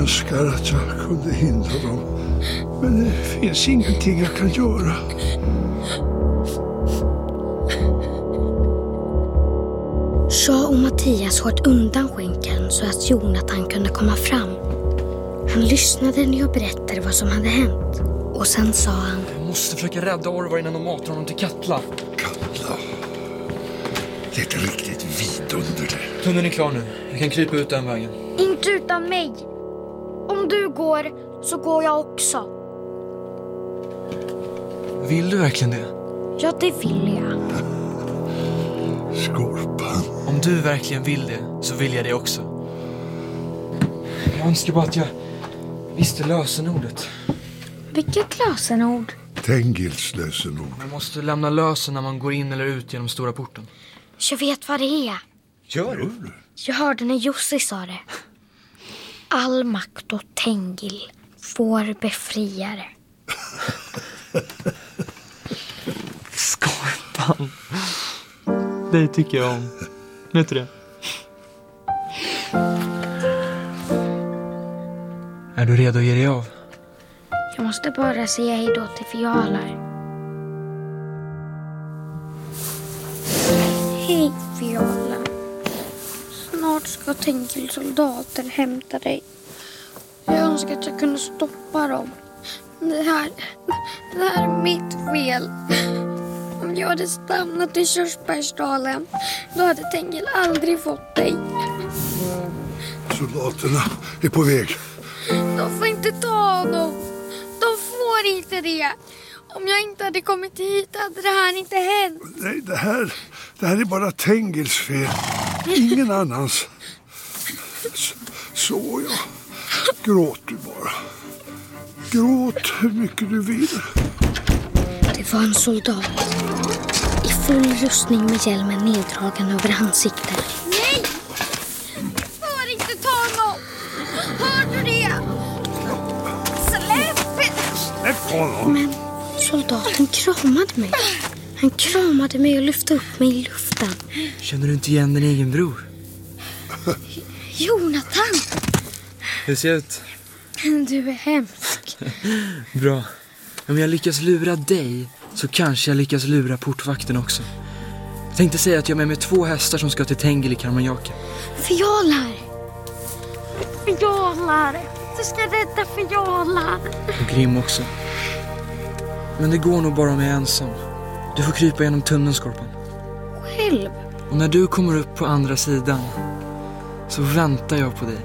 önskar att jag kunde hindra dem. Men det finns ingenting jag kan göra. Shaw och Mattias sköt undan skänken så att Jonathan kunde komma fram. Han lyssnade när jag berättade vad som hade hänt. Och sen sa han: Jag måste försöka rädda Orvar innan de matar honom till Katla. Katla. Det är ett riktigt vidunder det. Tunneln är klar nu. Jag kan krypa ut den vägen. Inte utan mig. Om du går så går jag också. Vill du verkligen det? Ja, det vill jag. Skorpan. Om du verkligen vill det så vill jag det också. Jag önskar bara att jag visste lösenordet. Vilket lösenord? Tengils lösenord. Man måste lämna lösen när man går in eller ut genom stora porten. Jag vet vad det är. Gör du? Jag hörde när Jussi sa det. All makt och Tengil får befriare. Skorpan. Det tycker jag om. Vet du det? Är du redo att ge dig av? Jag måste bara säga hej då till Fjalar. Hej Fjalar. Snart ska Tengils soldater hämta dig. Jag önskar att jag kunde stoppa dem. Det här är mitt fel. Om jag hade stannat i Körsbärsdalen, då hade Tengil aldrig fått dig. Soldaterna är på väg. De får inte ta honom. De får inte det. Om jag inte hade kommit hit hade det här inte hänt. Nej, det här är bara Tengils fel. Ingen annans. Så ja. Gråt du bara. Gråt hur mycket du vill. Det var en soldat. I full rustning med hjälmen neddragen över ansiktet. Nej! Får inte ta honom! Hör du det? Släpp honom! Men soldaten kramade mig. Han kramade mig och lyfte upp mig i luften. Känner du inte igen din egen bror? Jonathan! Hur ser det ut? Du är hemsk. Bra. Om jag lyckas lura dig så kanske jag lyckas lura portvakten också. Jag tänkte säga att jag är med 2 hästar som ska till Tengil i Karmanjaka. Fjalar! Fjalar! Du ska rädda Fjalar! Och Grim också. Men det går nog bara om jag är ensam. Du får krypa genom tunneln, Skorpan. Själv? Och när du kommer upp på andra sidan så väntar jag på dig.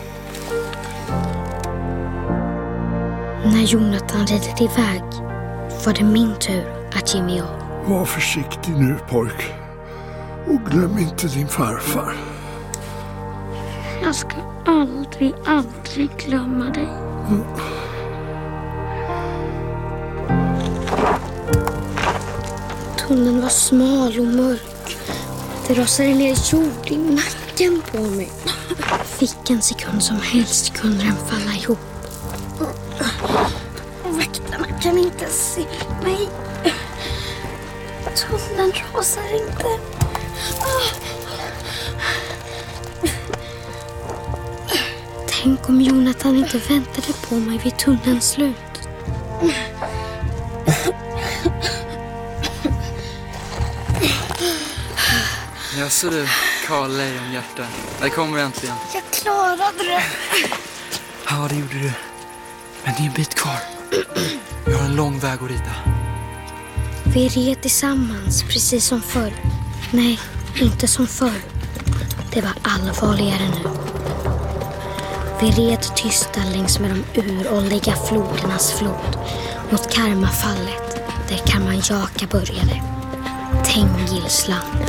När Jonathan ridit iväg var det min tur att ge mig av. Var försiktig nu, pojk. Och glöm inte din farfar. Jag ska aldrig glömma dig. Tunneln var smal och mörk. Det rasade ner jord i nacken på mig. Fick en sekund som helst kunde den falla ihop. Vakterna kan inte se mig. Tunneln rasar inte. Tänk om Jonathan inte väntade på mig vid tunnelns slut. Jag ser du, Karl Lejonhjärta. Där kommer du äntligen. Jag klarade det. Ja, det gjorde du. Men det är en bit kvar. Vi har en lång väg att rida. Vi red tillsammans, precis som förr. Nej, inte som förr. Det var allvarligare nu. Vi red tysta längs med de uråldriga flodernas flod mot Karmafallet, där Karmanjaka började. Tengils land.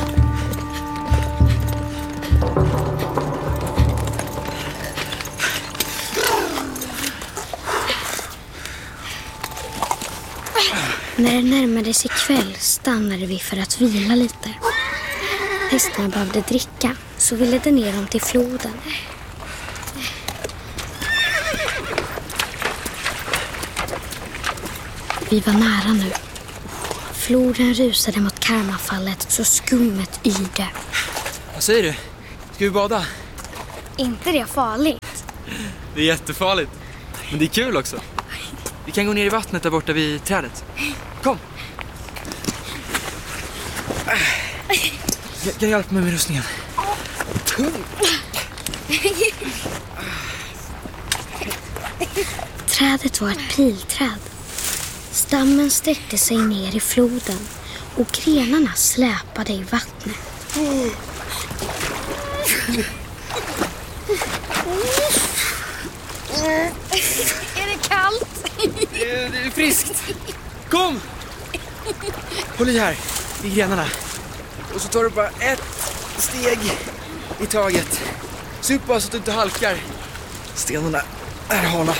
När det närmade sig kväll stannade vi för att vila lite. Hästarna behövde dricka, så vi ledde ner dem till floden. Vi var nära nu. Floden rusade mot Karmafallet så skummet yrde. Vad säger du? Ska vi bada? Inte det farligt? Det är jättefarligt. Men det är kul också. Vi kan gå ner i vattnet där borta vid trädet. Kom! Jag kan hjälpa mig med rustningen. Trädet var ett pilträd. Stammen sträckte sig ner i floden och grenarna släpade i vattnet. Är det kallt? Det är friskt. Kom! Håll i här, i grenarna. Och så tar du bara ett steg i taget. Så upp bara så att du inte halkar. Stenarna är hala.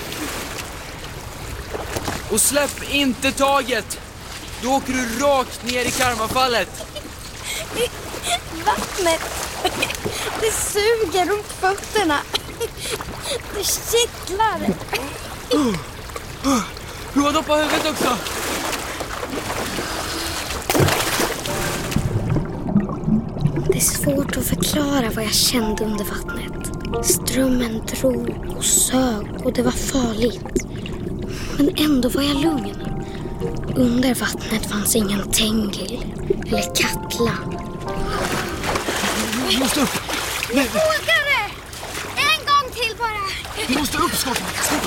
Och släpp inte taget. Då åker du rakt ner i karmafallet. Vattnet. Det suger runt fötterna. Det kittlar. Prova att doppa huvudet också. Det är svårt att förklara vad jag kände under vattnet. Strömmen drog och sög och det var farligt. Men ändå var jag lugn. Under vattnet fanns ingen Tengil eller Katla. Du måste upp. Jag vågar det! En gång till bara. Du måste upp, Skorpan.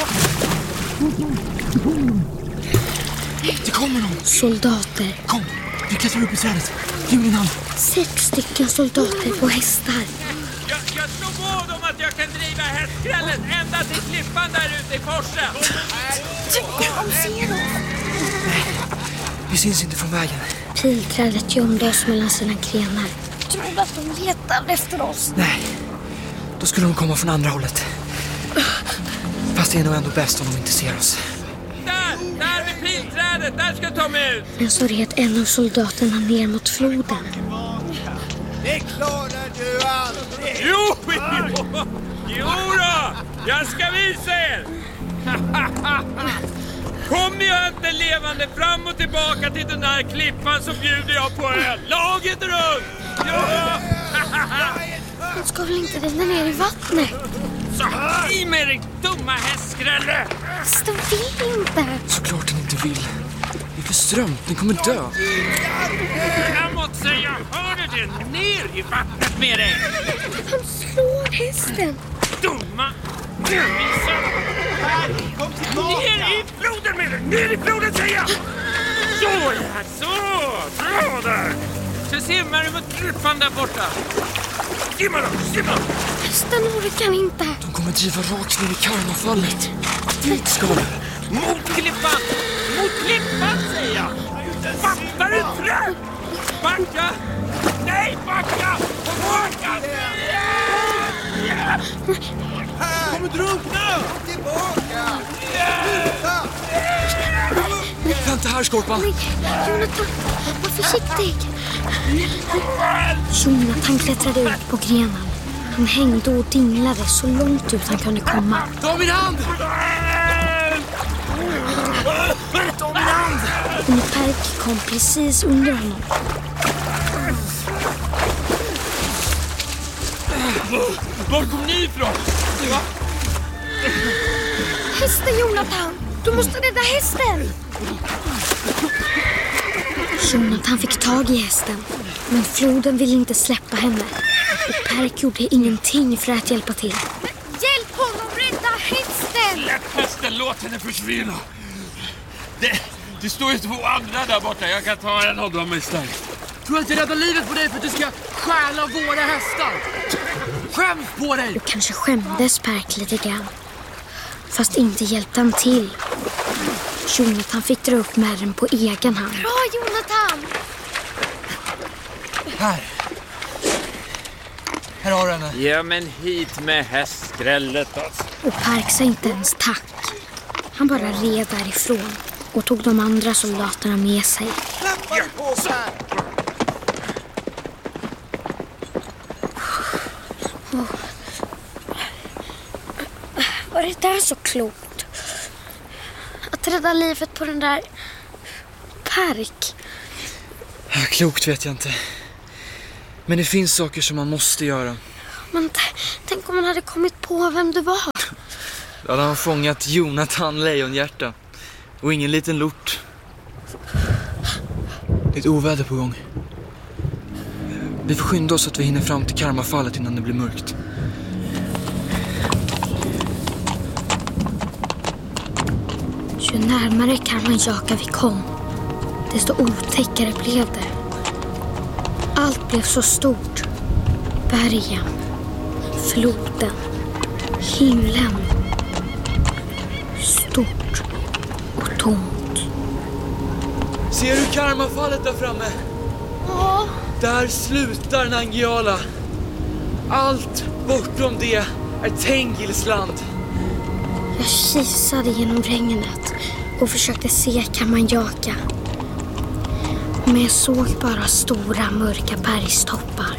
Det kommer någon. Soldater. Kom, vi klättrar upp i trädet. Ge mig din hand. 6 stycken soldater på hästar. Jag slår vad om att jag kan driva hästskrället ända till klippan där ute i forsen. De ser oss. Vi syns inte från vägen. Pilträdet gömde oss mellan sina grenar. Jag trodde att de letade efter oss. Nej, då skulle de komma från andra hållet. Fast det är nog ändå bäst om de inte ser oss. Där vid pilträdet, där ska ta mig ut. Men så red en av soldaterna ner mot floden. Det klarar du aldrig! Jo då, jag ska visa er. Kommer jag inte levande fram och tillbaka till den där klippan så bjuder jag på öl. Laget runt! Ja. De ska väl inte rida ner i vattnet? Så i med dig dumma hästskrälle! Fast de vill inte. Såklart den inte vill. Det är för strömt, den kommer dö. Jag måste säga, hör du det? Ner i vattnet med dig! De slår hästen. Dumma! Visa! Ner i floden med dig! Ner i floden säger jag! Så! Bra där! Så simmar du mot klippan där borta. Simma då! Hästen orkar inte. De kommer driva rakt ner i karmafallet. Dit ska du. Mot klippan! Mot klippan säger jag! Fattar du inte? Backa! Nej, backa! Backa! Kommer drunkna! Tillbaka! Vänta här, Skorpan. Nej, Jonathan, var försiktig. Jonathan klättrade ut på grenen. Han hängde och dinglade så långt ut han kunde komma. Ta min hand! Ta min hand! Och Perk kom precis under honom. Var kom ni ifrån? Hästen, Jonathan. Du måste rädda hästen. Jonathan fick tag i hästen. Men floden ville inte släppa henne. Och Perk gjorde ingenting för att hjälpa till. Hjälp honom rädda hästen. Släpp hästen, låt henne försvinna. Det står ju 2 andra där borta. Jag kan ta en av dem istället. Tror att jag räddar livet på dig för att du ska stjäla våra hästar? Skäms på dig! Och kanske skämdes Perk lite grann. Fast inte hjälpte han till. Jonathan fick dra upp märren på egen hand. Bra, Jonathan. Här har du henne. Ja, men hit med hästskrället alltså. Och Perk sa inte ens tack. Han bara red därifrån och tog de andra soldaterna med sig. Klappar på här! Var det där så klokt? Att rädda livet på den där Perk. Klokt vet jag inte. Men det finns saker som man måste göra. Men tänk om man hade kommit på vem du var. Då hade han fångat Jonathan Lejonhjärta och ingen liten lort. Det är ett oväder på gång. Vi får skynda oss så att vi hinner fram till Karmafallet innan det blir mörkt. Ju närmare Karmanjaka vi kom, desto otäckare blev det. Allt blev så stort. Bergen, floden, himlen. Stort och tomt. Ser du Karmafallet där framme? Ja. Där slutar Nangiala. Allt bortom det är Tengils land. Jag kisade genom regnet och försökte se Karmanjaka. Men jag såg bara stora mörka bergstoppar.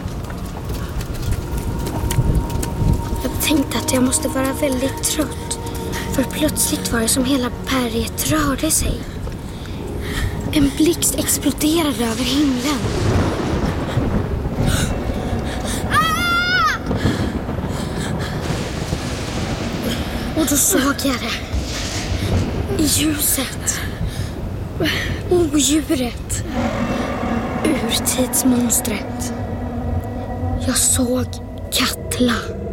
Jag tänkte att jag måste vara väldigt trött. För plötsligt var det som hela berget rörde sig. En blixt exploderade över himlen. Och då såg jag det. I ljuset. Odjuret. Urtidsmonstret. Jag såg Katla.